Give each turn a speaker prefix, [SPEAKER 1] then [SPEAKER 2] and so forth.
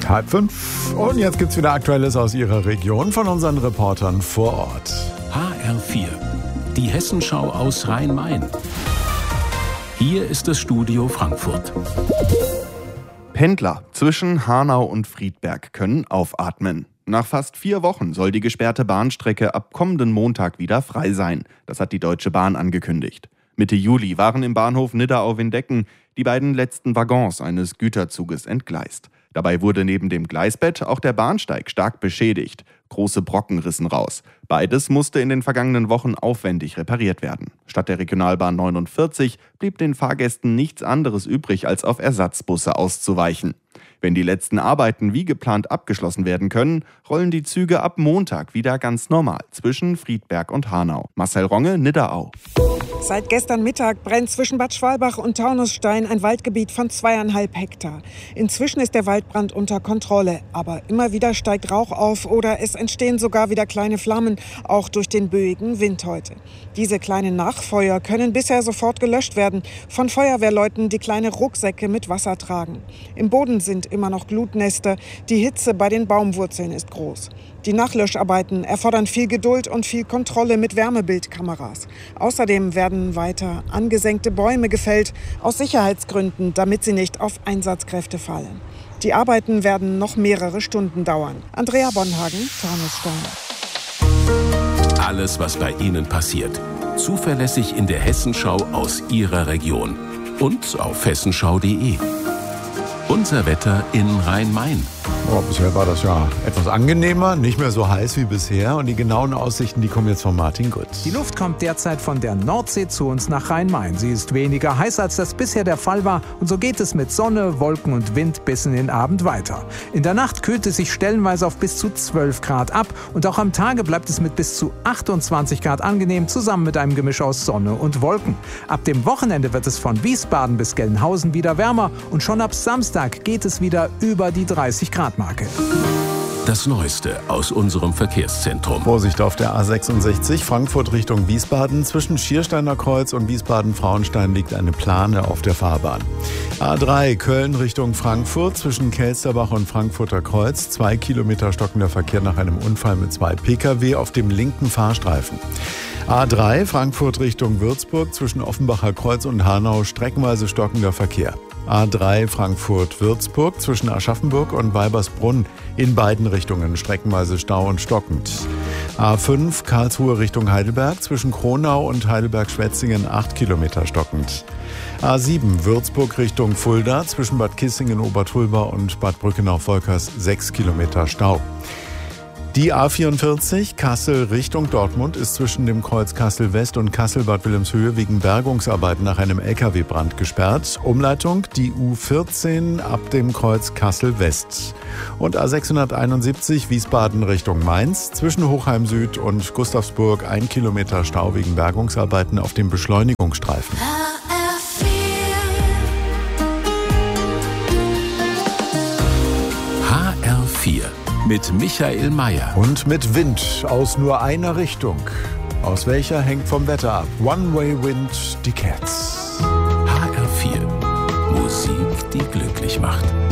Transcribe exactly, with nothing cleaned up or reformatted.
[SPEAKER 1] Halb fünf. Und jetzt gibt's wieder Aktuelles aus Ihrer Region von unseren Reportern vor Ort.
[SPEAKER 2] H R vier, die Hessenschau aus Rhein-Main. Hier ist das Studio Frankfurt.
[SPEAKER 3] Pendler zwischen Hanau und Friedberg können aufatmen. Nach fast vier Wochen soll die gesperrte Bahnstrecke ab kommenden Montag wieder frei sein. Das hat die Deutsche Bahn angekündigt. Mitte Juli waren im Bahnhof Niddaau-Windecken die beiden letzten Waggons eines Güterzuges entgleist. Dabei wurde neben dem Gleisbett auch der Bahnsteig stark beschädigt. Große Brocken rissen raus. Beides musste in den vergangenen Wochen aufwendig repariert werden. Statt der Regionalbahn neunundvierzig blieb den Fahrgästen nichts anderes übrig, als auf Ersatzbusse auszuweichen. Wenn die letzten Arbeiten wie geplant abgeschlossen werden können, rollen die Züge ab Montag wieder ganz normal zwischen Friedberg und Hanau. Marcel Ronge, Niddaau.
[SPEAKER 4] Seit gestern Mittag brennt zwischen Bad Schwalbach und Taunusstein ein Waldgebiet von zweieinhalb Hektar. Inzwischen ist der Waldbrand unter Kontrolle, aber immer wieder steigt Rauch auf oder es entstehen sogar wieder kleine Flammen, auch durch den böigen Wind heute. Diese kleinen Nachfeuer können bisher sofort gelöscht werden von Feuerwehrleuten, die kleine Rucksäcke mit Wasser tragen. Im Boden sind immer noch Glutnester, die Hitze bei den Baumwurzeln ist groß. Die Nachlöscharbeiten erfordern viel Geduld und viel Kontrolle mit Wärmebildkameras. Außerdem werden weiter angesenkte Bäume gefällt, aus Sicherheitsgründen, damit sie nicht auf Einsatzkräfte fallen. Die Arbeiten werden noch mehrere Stunden dauern. Andrea Bonhagen, Taunusstein.
[SPEAKER 2] Alles, was bei Ihnen passiert. Zuverlässig in der Hessenschau aus Ihrer Region. Und auf hessenschau punkt de. Unser Wetter in Rhein-Main.
[SPEAKER 1] Oh, bisher war das ja etwas angenehmer, nicht mehr so heiß wie bisher. Und die genauen Aussichten, die kommen jetzt von Martin Gutz.
[SPEAKER 5] Die Luft kommt derzeit von der Nordsee zu uns nach Rhein-Main. Sie ist weniger heiß, als das bisher der Fall war. Und so geht es mit Sonne, Wolken und Wind bis in den Abend weiter. In der Nacht kühlt es sich stellenweise auf bis zu zwölf Grad ab. Und auch am Tage bleibt es mit bis zu achtundzwanzig Grad angenehm, zusammen mit einem Gemisch aus Sonne und Wolken. Ab dem Wochenende wird es von Wiesbaden bis Gelnhausen wieder wärmer. Und schon ab Samstag geht es wieder über die dreißig Grad Marke.
[SPEAKER 2] Das Neueste aus unserem Verkehrszentrum.
[SPEAKER 1] Vorsicht auf der A sechsundsechzig, Frankfurt Richtung Wiesbaden. Zwischen Schiersteiner Kreuz und Wiesbaden-Frauenstein liegt eine Plane auf der Fahrbahn. A drei, Köln Richtung Frankfurt. Zwischen Kelsterbach und Frankfurter Kreuz. Zwei Kilometer stockender Verkehr nach einem Unfall mit zwei Pkw auf dem linken Fahrstreifen. A drei, Frankfurt Richtung Würzburg. Zwischen Offenbacher Kreuz und Hanau streckenweise stockender Verkehr. A drei Frankfurt-Würzburg zwischen Aschaffenburg und Weibersbrunn in beiden Richtungen streckenweise Stau und stockend. A fünf Karlsruhe Richtung Heidelberg zwischen Kronau und Heidelberg-Schwetzingen acht Kilometer stockend. A sieben Würzburg Richtung Fulda zwischen Bad Kissingen, Obertulba und Bad Brückenau-Volkers sechs Kilometer Stau. Die A vierundvierzig Kassel Richtung Dortmund ist zwischen dem Kreuz Kassel West und Kassel-Bad Wilhelmshöhe wegen Bergungsarbeiten nach einem L K W-Brand gesperrt. Umleitung die U vierzehn ab dem Kreuz Kassel West. Und A sechshunderteinundsiebzig Wiesbaden Richtung Mainz zwischen Hochheim Süd und Gustavsburg ein Kilometer Stau wegen Bergungsarbeiten auf dem Beschleunigungsstreifen.
[SPEAKER 2] H R vier. Mit Michael Mayer.
[SPEAKER 1] Und mit Wind aus nur einer Richtung. Aus welcher hängt vom Wetter ab. One-Way Wind, die Cats.
[SPEAKER 2] H R vier. Musik, die glücklich macht.